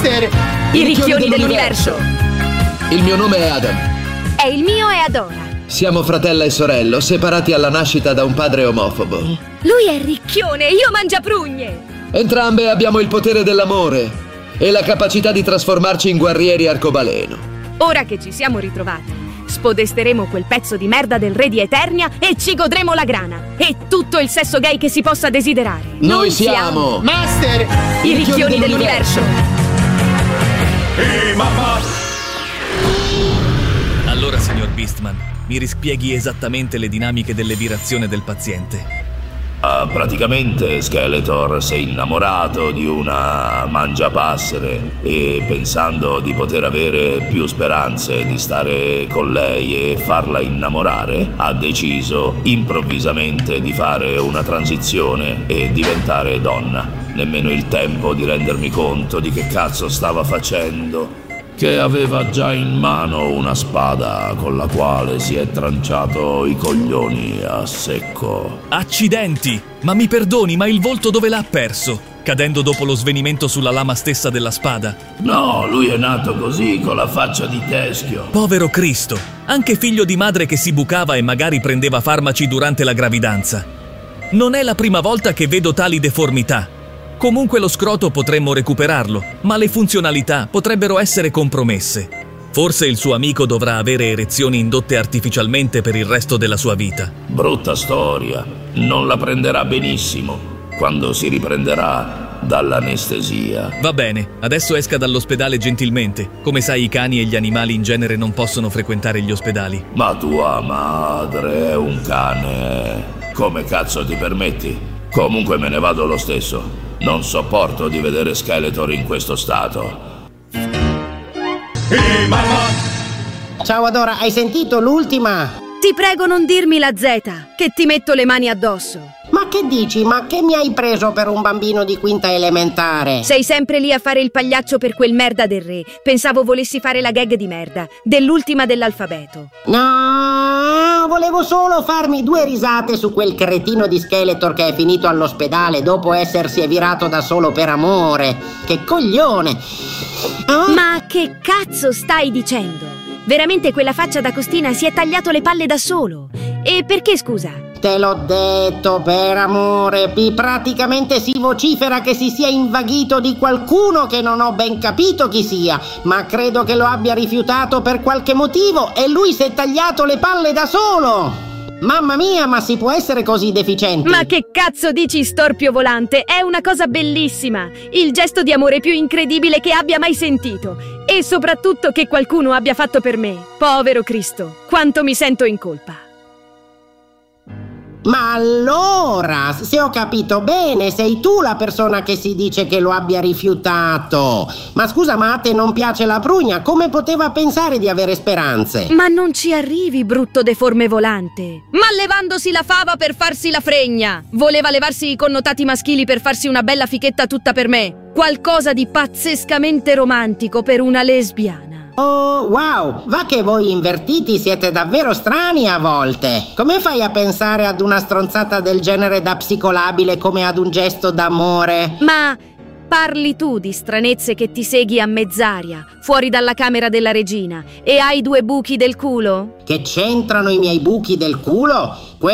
Master! I ricchioni dell'universo. Il mio nome è Adam. E il mio è Adora. Siamo fratello e sorello, separati alla nascita da un padre omofobo. Lui è ricchione, io mangiaprugne. Entrambe abbiamo il potere dell'amore e la capacità di trasformarci in guerrieri arcobaleno. Ora che ci siamo ritrovati, spodesteremo quel pezzo di merda del re di Eternia e ci godremo la grana e tutto il sesso gay che si possa desiderare. Noi siamo Master! i ricchioni dell'universo. Allora, signor Beastman, mi rispieghi esattamente le dinamiche dell'evirazione del paziente. Praticamente Skeletor si è innamorato di una mangiapassere e pensando di poter avere più speranze di stare con lei e farla innamorare, ha deciso improvvisamente di fare una transizione e diventare donna. Nemmeno il tempo di rendermi conto di che cazzo stava facendo, che aveva già in mano una spada con la quale si è tranciato i coglioni a secco. Accidenti! Ma mi perdoni, ma il volto dove l'ha perso? Cadendo dopo lo svenimento sulla lama stessa della spada? No, lui è nato così, con la faccia di teschio. Povero Cristo! Anche figlio di madre che si bucava e magari prendeva farmaci durante la gravidanza. Non è la prima volta che vedo tali deformità. Comunque lo scroto potremmo recuperarlo, ma le funzionalità potrebbero essere compromesse. Forse il suo amico dovrà avere erezioni indotte artificialmente per il resto della sua vita. Brutta storia. Non la prenderà benissimo quando si riprenderà dall'anestesia. Va bene, adesso esca dall'ospedale gentilmente. Come sai, i cani e gli animali in genere non possono frequentare gli ospedali. Ma tua madre è un cane. Come cazzo ti permetti? Comunque me ne vado lo stesso. Non sopporto di vedere Skeletor in questo stato. Ciao Adora, hai sentito l'ultima? Ti prego non dirmi la Z, che ti metto le mani addosso. Ma che dici? Ma che mi hai preso per un bambino di quinta elementare? Sei sempre lì a fare il pagliaccio per quel merda del re. Pensavo volessi fare la gag di merda, dell'ultima dell'alfabeto. No, volevo solo farmi 2 risate su quel cretino di Skeletor che è finito all'ospedale dopo essersi evirato da solo per amore. Che coglione! Ma che cazzo stai dicendo? Veramente quella faccia da costina si è tagliato le palle da solo. E perché, scusa? Te l'ho detto, per amore. Praticamente si vocifera che si sia invaghito di qualcuno che non ho ben capito chi sia, ma credo che lo abbia rifiutato per qualche motivo e lui si è tagliato le palle da solo. Mamma mia, ma si può essere così deficienti? Ma che cazzo dici, storpio volante? È una cosa bellissima. Il gesto di amore più incredibile che abbia mai sentito. E soprattutto che qualcuno abbia fatto per me. Povero Cristo, quanto mi sento in colpa. Ma allora, se ho capito bene, sei tu la persona che si dice che lo abbia rifiutato. Ma scusa, ma a te non piace la prugna? Come poteva pensare di avere speranze? Ma non ci arrivi, brutto deforme volante. Ma levandosi la fava per farsi la fregna. Voleva levarsi i connotati maschili per farsi una bella fichetta tutta per me. Qualcosa di pazzescamente romantico per una lesbiana. Oh, wow! Va che voi invertiti siete davvero strani a volte. Come fai a pensare ad una stronzata del genere da psicolabile come ad un gesto d'amore? Ma parli tu di stranezze che ti seghi a mezz'aria, fuori dalla camera della regina, e hai 2 buchi del culo? Che c'entrano i miei buchi del culo?